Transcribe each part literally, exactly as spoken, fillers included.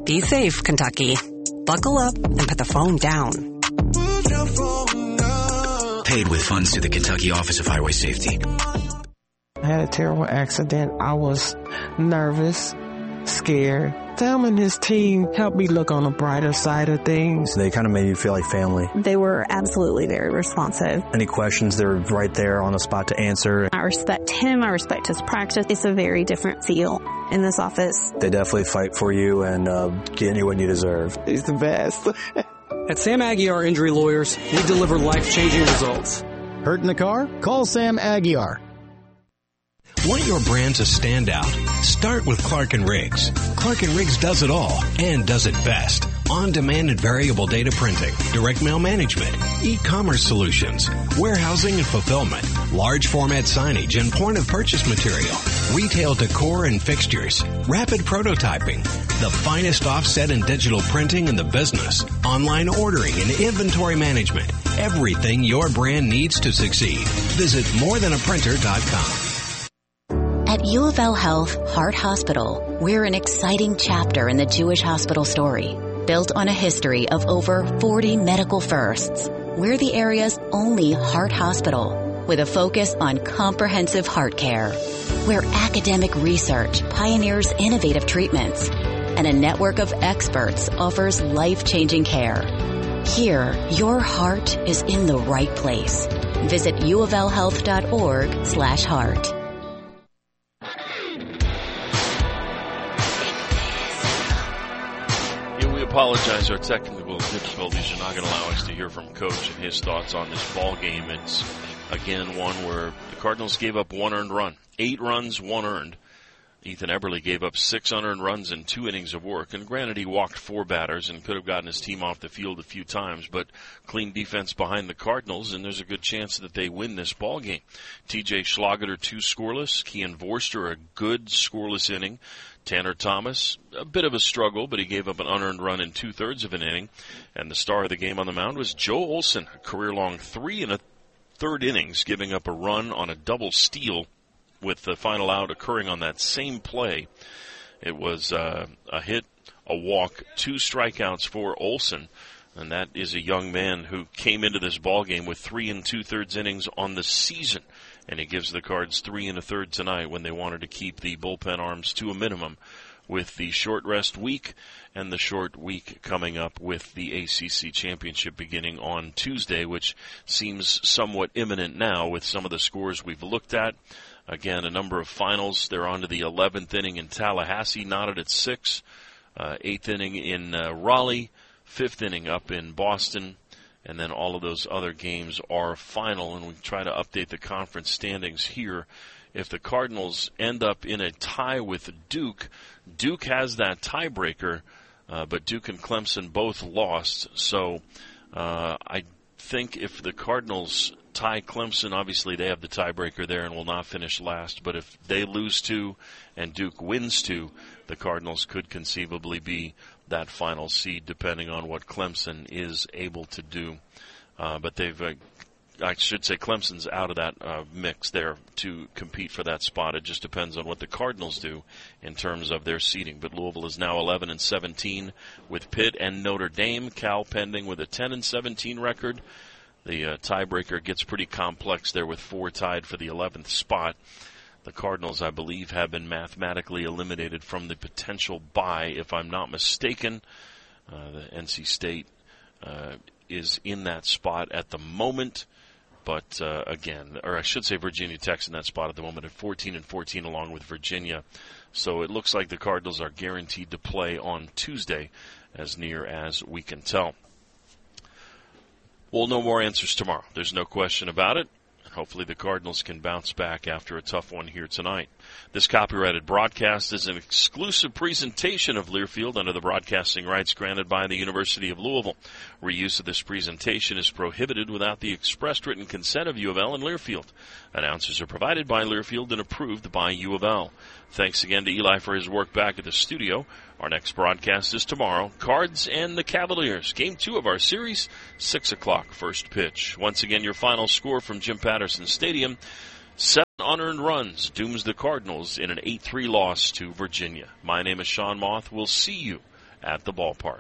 Be safe, Kentucky. Buckle up and put the phone down. Paid with funds to the Kentucky Office of Highway Safety. I had a terrible accident. I was nervous, scared. Sam and his team helped me look on the brighter side of things. They kind of made you feel like family. They were absolutely very responsive. Any questions, they were right there on the spot to answer. I respect him. I respect his practice. It's a very different feel in this office. They definitely fight for you and uh, get you what you deserve. He's the best. At Sam Aguiar Injury Lawyers, we deliver life-changing results. Hurt in the car? Call Sam Aguiar. Want your brand to stand out? Start with Clark and Riggs. Clark and Riggs does it all and does it best. On-demand and variable data printing, direct mail management, e-commerce solutions, warehousing and fulfillment, large format signage and point of purchase material, retail decor and fixtures, rapid prototyping, the finest offset and digital printing in the business, online ordering and inventory management, everything your brand needs to succeed. Visit more than a printer dot com. At U of L Health Heart Hospital, we're an exciting chapter in the Jewish hospital story. Built on a history of over forty medical firsts, we're the area's only heart hospital with a focus on comprehensive heart care, where academic research pioneers innovative treatments and a network of experts offers life-changing care. Here, your heart is in the right place. Visit uoflhealth.org slash heart. Apologize our technical difficulties are not going to allow us to hear from Coach and his thoughts on this ball game. It's again one where the Cardinals gave up one earned run, eight runs, one earned. Ethan Eberle gave up six unearned runs in two innings of work, and granted he walked four batters and could have gotten his team off the field a few times, but clean defense behind the Cardinals, and there's a good chance that they win this ball game. T J Schlageter, two scoreless. Kian Vorster, a good scoreless inning. Tanner Thomas, a bit of a struggle, but he gave up an unearned run in two-thirds of an inning. And the star of the game on the mound was Joe Olson, a career-long three and a third innings, giving up a run on a double steal with the final out occurring on that same play. It was uh, a hit, a walk, two strikeouts for Olson. And that is a young man who came into this ballgame with three and two-thirds innings on the season. And he gives the Cards three and a third tonight when they wanted to keep the bullpen arms to a minimum with the short rest week and the short week coming up with the A C C Championship beginning on Tuesday, which seems somewhat imminent now with some of the scores we've looked at. Again, a number of finals. They're on to the eleventh inning in Tallahassee, knotted at six. Uh, eighth inning in uh, Raleigh. Fifth inning up in Boston. And then all of those other games are final, and we try to update the conference standings here. If the Cardinals end up in a tie with Duke, Duke has that tiebreaker, uh, but Duke and Clemson both lost. So uh, I think if the Cardinals tie Clemson, obviously they have the tiebreaker there and will not finish last. But if they lose two and Duke wins two, the Cardinals could conceivably be that final seed, depending on what Clemson is able to do. Uh, but they've, uh, I should say Clemson's out of that uh, mix there to compete for that spot. It just depends on what the Cardinals do in terms of their seeding. But Louisville is now eleven and seventeen with Pitt and Notre Dame. Cal pending with a ten and seventeen record. The uh, tiebreaker gets pretty complex there with four tied for the eleventh spot. The Cardinals, I believe, have been mathematically eliminated from the potential bye, if I'm not mistaken. Uh, the N C State uh, is in that spot at the moment. But, uh, again, or I should say Virginia Tech's in that spot at the moment at fourteen and fourteen along with Virginia. So it looks like the Cardinals are guaranteed to play on Tuesday, as near as we can tell. We'll know more answers tomorrow. There's no question about it. Hopefully the Cardinals can bounce back after a tough one here tonight. This copyrighted broadcast is an exclusive presentation of Learfield under the broadcasting rights granted by the University of Louisville. Reuse of this presentation is prohibited without the expressed written consent of U of L and Learfield. Announcers are provided by Learfield and approved by U of L. Thanks again to Eli for his work back at the studio. Our next broadcast is tomorrow. Cards and the Cavaliers. Game two of our series, six o'clock, first pitch. Once again, your final score from Jim Patterson Stadium. Seven unearned runs dooms the Cardinals in an eight three loss to Virginia. My name is Sean Moth. We'll see you at the ballpark.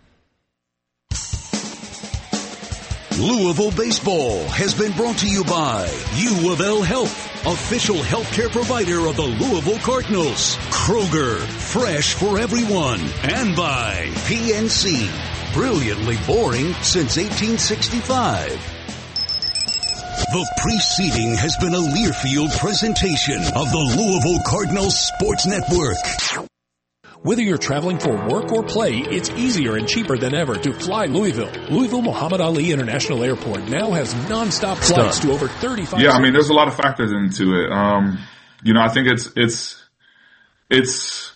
Louisville Baseball has been brought to you by U of L Health, official healthcare provider of the Louisville Cardinals. Kroger, fresh for everyone. And by P N C, brilliantly boring since eighteen sixty-five. The preceding has been a Learfield presentation of the Louisville Cardinals Sports Network. Whether you're traveling for work or play, it's easier and cheaper than ever to fly Louisville. Louisville Muhammad Ali International Airport now has nonstop flights to over thirty-five. Yeah, I mean, there's a lot of factors into it. Um, you know, I think it's it's it's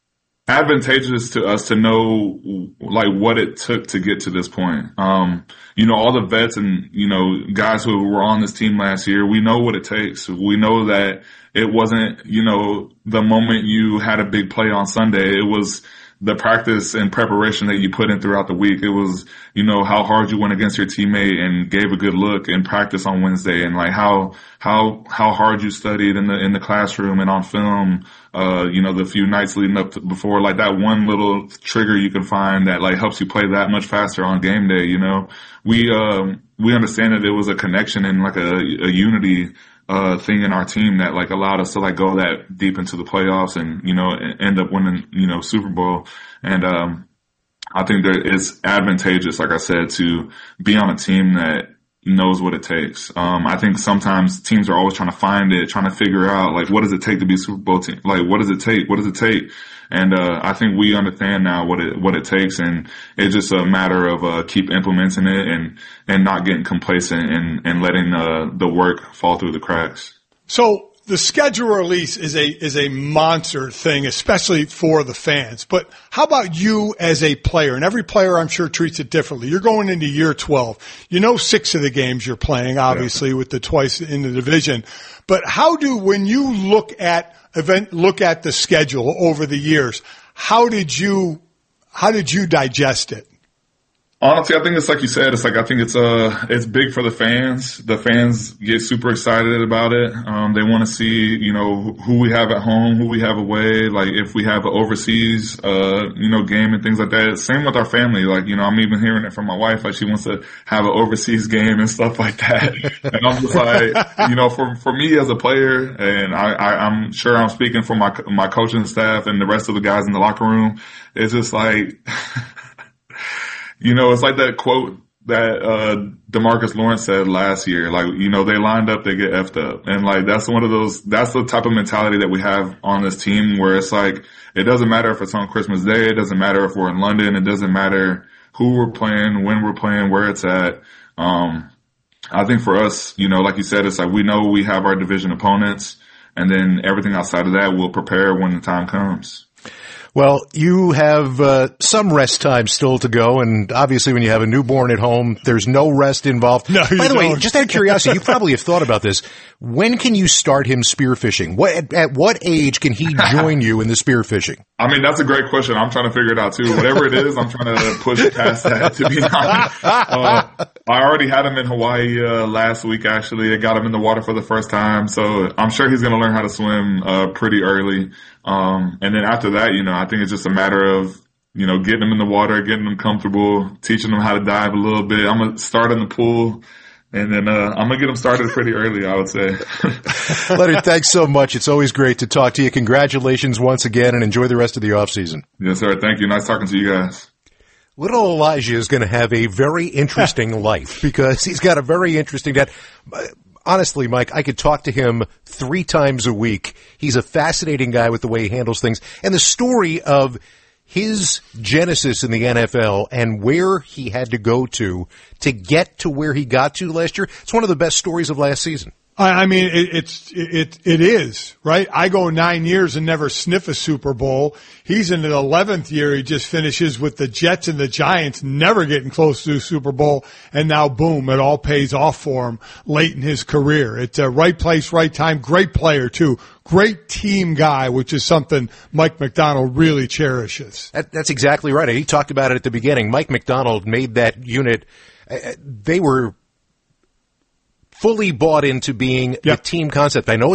advantageous to us to know like what it took to get to this point. Um, you know, all the vets and you know guys who were on this team last year, we know what it takes. We know that. It wasn't, you know, the moment you had a big play on Sunday. It was the practice and preparation that you put in throughout the week. It was, you know, how hard you went against your teammate and gave a good look in practice on Wednesday, and like how how how hard you studied in the in the classroom and on film. Uh, you know, the few nights leading up to before, like that one little trigger you can find that like helps you play that much faster on game day. You know, we um we understand that there was a connection and like a, a unity. Uh, thing in our team that like allowed us to like go that deep into the playoffs and, you know, end up winning, you know, Super Bowl. And, um, I think that it's advantageous, like I said, to be on a team that knows what it takes. Um, I think sometimes teams are always trying to find it, trying to figure out like, what does it take to be a Super Bowl team? Like, what does it take? What does it take? And, uh, I think we understand now what it, what it takes. And it's just a matter of, uh, keep implementing it and, and not getting complacent and, and letting, uh, the work fall through the cracks. So the schedule release is a, is a monster thing, especially for the fans. But how about you as a player? And every player I'm sure treats it differently. You're going into year twelve. You know six of the games you're playing, obviously, yeah. with the twice in the division. But how do, when you look at event, look at the schedule over the years, how did you, how did you digest it? Honestly, I think it's like you said. It's like I think it's uh it's big for the fans. The fans get super excited about it. Um, they want to see you know who we have at home, who we have away. Like if we have an overseas uh you know game and things like that. Same with our family. Like you know I'm even hearing it from my wife. Like she wants to have an overseas game and stuff like that. And I'm just like you know for for me as a player, and I, I I'm sure I'm speaking for my my coaching staff and the rest of the guys in the locker room. It's just like. You know, it's like that quote that, uh, DeMarcus Lawrence said last year. Like, you know, they lined up, they get effed up. And like, that's one of those, that's the type of mentality that we have on this team where it's like, it doesn't matter if it's on Christmas Day. It doesn't matter if we're in London. It doesn't matter who we're playing, when we're playing, where it's at. Um, I think for us, you know, like you said, it's like we know we have our division opponents and then everything outside of that we'll prepare when the time comes. Well, you have uh, some rest time still to go, and obviously when you have a newborn at home, there's no rest involved. No, By the don't. way, just out of curiosity, you probably have thought about this. When can you start him spearfishing? What, at, at what age can he join you in the spearfishing? I mean, that's a great question. I'm trying to figure it out too. Whatever it is, I'm trying to push past that, to be honest. Uh, I already had him in Hawaii uh, last week, actually. I got him in the water for the first time, so I'm sure he's going to learn how to swim uh, pretty early. Um, and then after that, you know, I think it's just a matter of, you know, getting them in the water, getting them comfortable, teaching them how to dive a little bit. I'm going to start in the pool, and then uh, I'm going to get them started pretty early, I would say. Leonard, thanks so much. It's always great to talk to you. Congratulations once again, and enjoy the rest of the off season. Yes, sir. Thank you. Nice talking to you guys. Little Elijah is going to have a very interesting life because he's got a very interesting dad. Honestly, Mike, I could talk to him three times a week. He's a fascinating guy with the way he handles things. And the story of his genesis in the N F L and where he had to go to to get to where he got to last year, it's one of the best stories of last season. I mean, it, it's, it, it is, right? I go nine years and never sniff a Super Bowl. He's in the eleventh year. He just finishes with the Jets and the Giants, never getting close to a Super Bowl. And now, boom, it all pays off for him late in his career. It's a right place, right time. Great player, too. Great team guy, which is something Mike Macdonald really cherishes. That, that's exactly right. He talked about it at the beginning. Mike Macdonald made that unit. Uh, they were fully bought into being yep. the team concept. I know it's